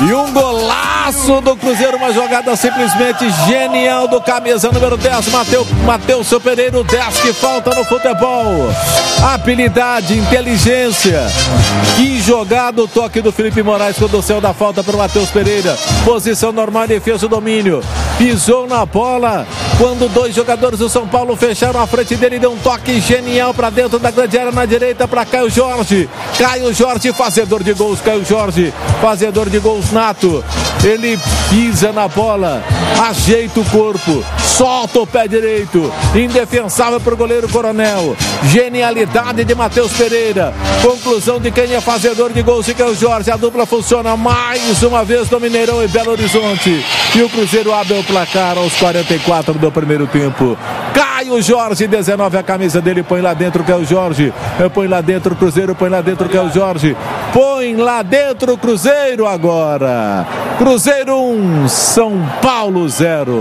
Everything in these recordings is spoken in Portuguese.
E um golaço do Cruzeiro, uma jogada simplesmente genial do camisa número 10, Matheus Pereira, o 10 que falta no futebol. Habilidade, inteligência. Que jogada, o toque do Felipe Moraes quando o céu da falta para o Matheus Pereira. Posição normal, defesa, o domínio. Pisou na bola quando dois jogadores do São Paulo fecharam a frente dele, deu um toque genial para dentro da grande área na direita para Caio Jorge, fazedor de gols, Caio Jorge, fazedor de gols nato. Ele pisa na bola, ajeita o corpo, solta o pé direito, indefensável para o goleiro Coronel. Genialidade de Matheus Pereira. Conclusão de quem é fazedor de gols, de Caio Jorge. A dupla funciona mais uma vez no Mineirão e Belo Horizonte. E o Cruzeiro abre o placar aos 44 do primeiro tempo. Caio Jorge, 19, a camisa dele, põe lá dentro, Caio Jorge. Põe lá dentro o Cruzeiro, põe lá dentro, Caio Jorge. Põe lá dentro o Cruzeiro agora. Cruzeiro 1, São Paulo 0.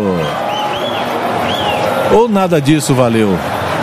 Ou nada disso valeu?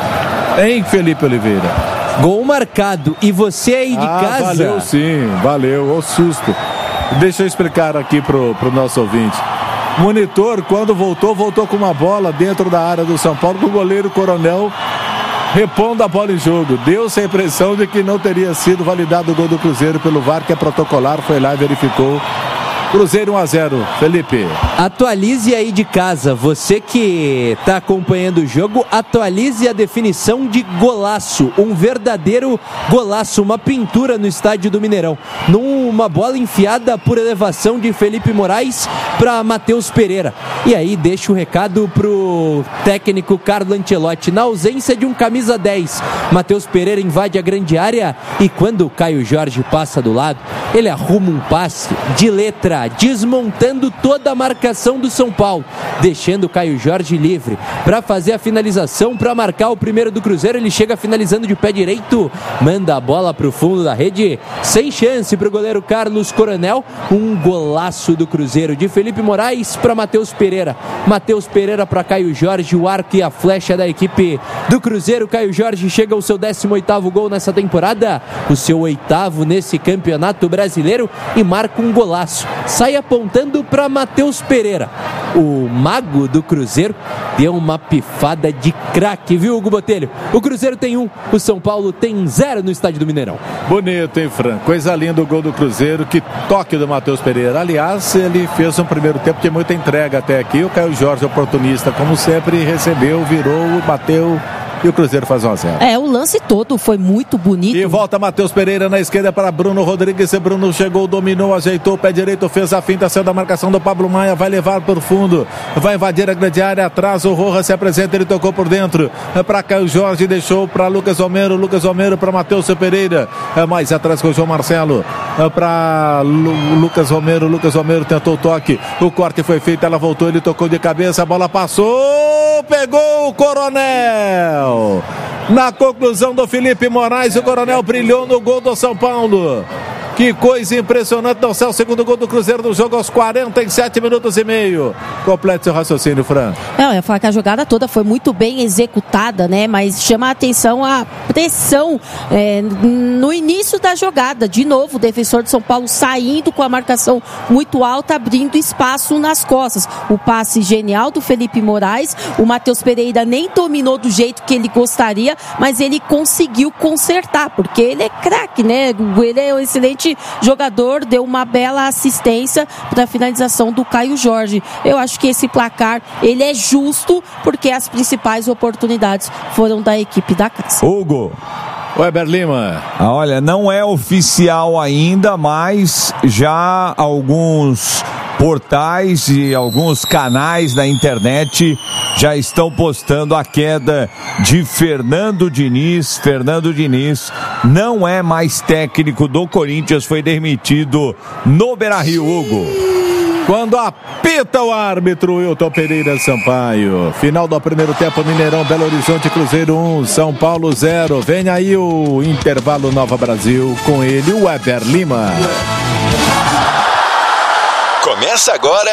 Hein, Felipe Oliveira? Gol marcado. E você aí de casa? Valeu sim, valeu. Ô susto. Deixa eu explicar aqui pro nosso ouvinte. Monitor, quando voltou com uma bola dentro da área do São Paulo, com o goleiro Coronel repondo a bola em jogo. Deu-se a impressão de que não teria sido validado o gol do Cruzeiro pelo VAR, que é protocolar, foi lá e verificou. Cruzeiro 1-0, Felipe. Atualize aí de casa, você que está acompanhando o jogo, atualize a definição de golaço, um verdadeiro golaço, uma pintura no estádio do Mineirão, numa bola enfiada por elevação de Felipe Moraes para Matheus Pereira. E aí deixa o recado pro técnico Carlo Ancelotti, na ausência de um camisa 10, Matheus Pereira invade a grande área e quando o Caio Jorge passa do lado, ele arruma um passe de letra, desmontando toda a marcação do São Paulo, deixando o Caio Jorge livre para fazer a finalização, para marcar o primeiro do Cruzeiro. Ele chega finalizando de pé direito, manda a bola para o fundo da rede, sem chance para o goleiro Carlos Coronel. Um golaço do Cruzeiro, de Felipe Moraes para Matheus Pereira para Caio Jorge, o arco e a flecha da equipe do Cruzeiro. Caio Jorge chega ao seu 18º gol nessa temporada, o seu 8º nesse campeonato brasileiro, e marca um golaço. Sai apontando para Matheus Pereira. O mago do Cruzeiro deu uma pifada de craque, viu, Hugo Botelho? O Cruzeiro tem 1, o São Paulo tem 0 no estádio do Mineirão. Bonito, hein, Fran? Coisa linda o gol do Cruzeiro, que toque do Matheus Pereira. Aliás, ele fez um primeiro tempo de muita entrega até aqui. O Caio Jorge, oportunista, como sempre, recebeu, virou, bateu. E o Cruzeiro faz 1-0. O lance todo foi muito bonito. E volta Matheus Pereira na esquerda para Bruno Rodrigues. Bruno chegou, dominou, ajeitou o pé direito, fez a finta, saiu da marcação do Pablo Maia, vai levar por fundo, vai invadir a grande área, atrás o Rojas se apresenta, ele tocou por dentro para Caio Jorge, deixou para Lucas Romero para Matheus Pereira, mais atrás com o João Marcelo, para Lucas Romero tentou o toque, o corte foi feito, ela voltou, ele tocou de cabeça, a bola passou, pegou o Coronel. Na conclusão do Felipe Moraes, o Coronel brilhou no gol do São Paulo. Que coisa impressionante, não sai o segundo gol do Cruzeiro do jogo aos 47 minutos e meio. Complete seu raciocínio, Fran. Eu ia falar que a jogada toda foi muito bem executada, né? Mas chama a atenção a pressão no início da jogada. De novo, o defensor de São Paulo saindo com a marcação muito alta, abrindo espaço nas costas. O passe genial do Felipe Moraes. O Matheus Pereira nem dominou do jeito que ele gostaria, mas ele conseguiu consertar, porque ele é craque, né? Ele é um excelente jogador, deu uma bela assistência para a finalização do Caio Jorge. Eu acho que esse placar, ele é justo, porque as principais oportunidades foram da equipe da casa. Hugo Weber Lima. Olha, não é oficial ainda, mas já alguns portais e alguns canais da internet já estão postando a queda de Fernando Diniz. Fernando Diniz não é mais técnico do Corinthians, foi demitido no Beira-Rio, Hugo. Quando apita o árbitro, Wilton Pereira Sampaio. Final do primeiro tempo, Mineirão, Belo Horizonte, Cruzeiro 1, São Paulo 0. Vem aí o intervalo Nova Brasil, com ele, o Weber Lima. Começa agora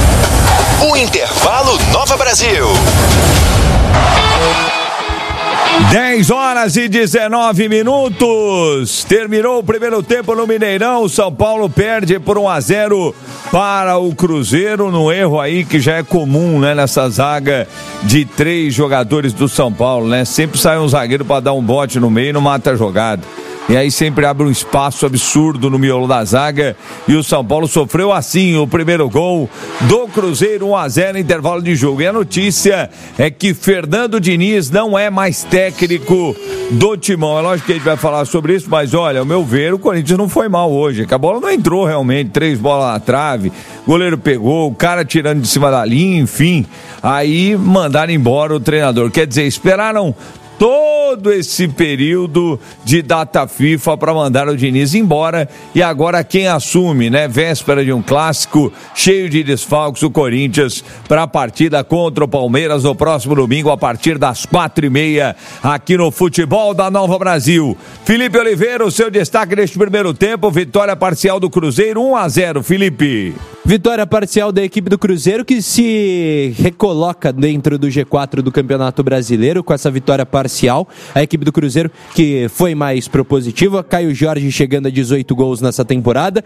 o intervalo Nova Brasil. 10h19. Terminou o primeiro tempo no Mineirão. O São Paulo perde por 1-0 para o Cruzeiro, num erro aí que já é comum, né, nessa zaga de 3 jogadores do São Paulo, né? Sempre sai um zagueiro para dar um bote no meio e não mata a jogada. E aí sempre abre um espaço absurdo no miolo da zaga. E o São Paulo sofreu assim o primeiro gol do Cruzeiro, 1-0 intervalo de jogo. E a notícia é que Fernando Diniz não é mais técnico do Timão. É lógico que a gente vai falar sobre isso, mas olha, ao meu ver, o Corinthians não foi mal hoje, que a bola não entrou realmente, 3 bolas na trave, goleiro pegou, o cara tirando de cima da linha, enfim. Aí mandaram embora o treinador. Quer dizer, esperaram todo esse período de data FIFA para mandar o Diniz embora, e agora quem assume, né, véspera de um clássico cheio de desfalques, o Corinthians, para a partida contra o Palmeiras no próximo domingo a partir das 4h30 aqui no Futebol da Nova Brasil. Felipe Oliveira, o seu destaque neste primeiro tempo, vitória parcial do Cruzeiro, 1-0, Felipe. Vitória parcial da equipe do Cruzeiro, que se recoloca dentro do G4 do Campeonato Brasileiro com essa vitória parcial. A equipe do Cruzeiro que foi mais propositiva, Caio Jorge chegando a 18 gols nessa temporada,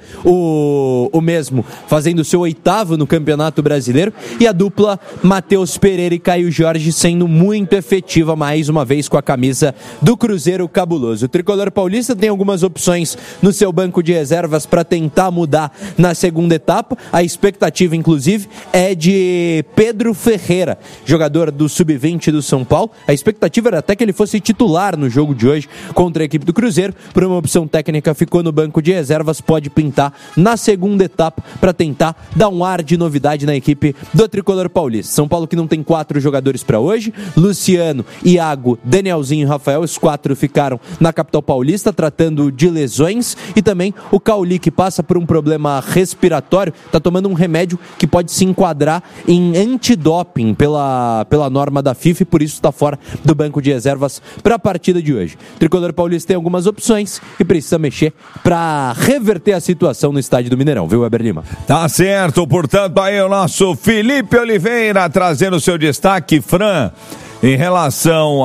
o mesmo fazendo seu 8º no Campeonato Brasileiro, e a dupla Matheus Pereira e Caio Jorge sendo muito efetiva mais uma vez com a camisa do Cruzeiro cabuloso. O tricolor paulista tem algumas opções no seu banco de reservas para tentar mudar na segunda etapa. A expectativa, inclusive, é de Pedro Ferreira, jogador do Sub-20 do São Paulo. A expectativa era até que ele fosse titular no jogo de hoje contra a equipe do Cruzeiro. Por uma opção técnica, ficou no banco de reservas, pode pintar na segunda etapa para tentar dar um ar de novidade na equipe do tricolor paulista. São Paulo que não tem 4 jogadores para hoje: Luciano, Iago, Danielzinho e Rafael. Os 4 ficaram na capital paulista tratando de lesões, e também o Cauli, que passa por um problema respiratório, está tomando um remédio que pode se enquadrar em antidoping pela norma da FIFA, e por isso está fora do banco de reservas para a partida de hoje. O tricolor paulista tem algumas opções e precisa mexer para reverter a situação no estádio do Mineirão, viu, Weber Lima? Tá certo, portanto, aí o nosso Felipe Oliveira trazendo o seu destaque. Fran, em relação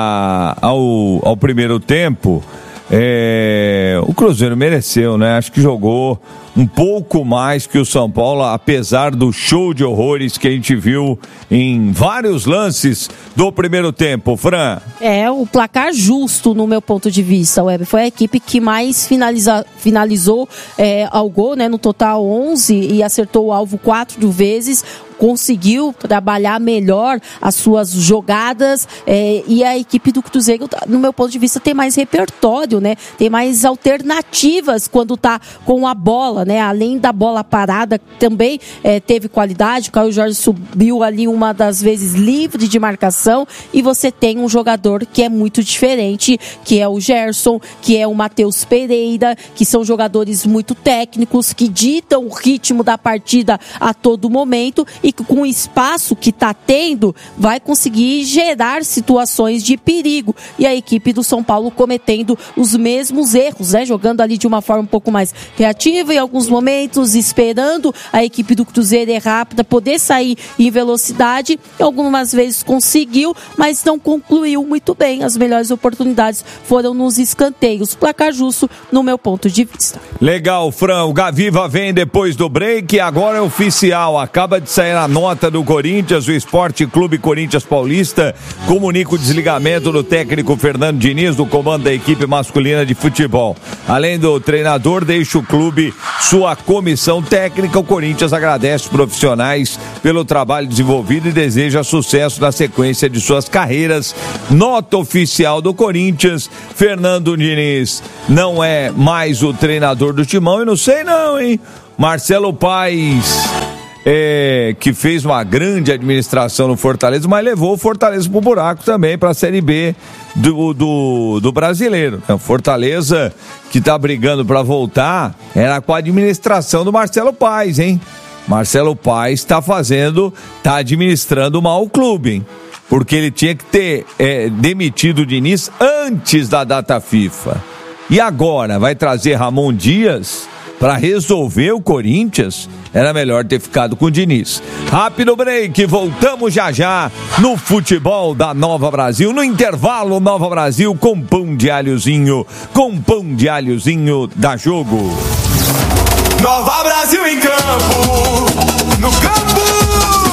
ao primeiro tempo, o Cruzeiro mereceu, né? Acho que jogou um pouco mais que o São Paulo, apesar do show de horrores que a gente viu em vários lances do primeiro tempo. Fran? O placar justo, no meu ponto de vista, Weber. Foi a equipe que mais finalizou ao gol, né? No total 11, e acertou o alvo 4 vezes. Conseguiu trabalhar melhor as suas jogadas, e a equipe do Cruzeiro, no meu ponto de vista, tem mais repertório, né? Tem mais alternativas quando tá com a bola, né? Além da bola parada, também teve qualidade. O Caio Jorge subiu ali uma das vezes livre de marcação, e você tem um jogador que é muito diferente, que é o Gerson, que é o Matheus Pereira, que são jogadores muito técnicos, que ditam o ritmo da partida a todo momento, e que com o espaço que está tendo, vai conseguir gerar situações de perigo. E a equipe do São Paulo cometendo os mesmos erros, né? Jogando ali de uma forma um pouco mais reativa, em alguns momentos esperando a equipe do Cruzeiro errar para poder sair em velocidade. Algumas vezes conseguiu, mas não concluiu muito bem. As melhores oportunidades foram nos escanteios. Placar justo, no meu ponto de vista. Legal, Fran. O Gaviva vem depois do break, agora é oficial. Acaba de sair a nota do Corinthians. O Esporte Clube Corinthians Paulista comunica o desligamento do técnico Fernando Diniz do comando da equipe masculina de futebol. Além do treinador, deixa o clube sua comissão técnica. O Corinthians agradece os profissionais pelo trabalho desenvolvido e deseja sucesso na sequência de suas carreiras. Nota oficial do Corinthians: Fernando Diniz não é mais o treinador do Timão. E não sei não, hein? Marcelo Paes, que fez uma grande administração no Fortaleza, mas levou o Fortaleza pro buraco também, para a Série B do brasileiro. O Fortaleza, que tá brigando para voltar, era com a administração do Marcelo Paes, hein? Marcelo Paes tá administrando mal o clube, hein? Porque ele tinha que ter demitido o Diniz antes da data FIFA. E agora vai trazer Ramon Dias? para resolver o Corinthians, era melhor ter ficado com o Diniz. Rápido break, voltamos já no futebol da Nova Brasil, no intervalo Nova Brasil com pão de alhozinho da Jogo. Nova Brasil em campo,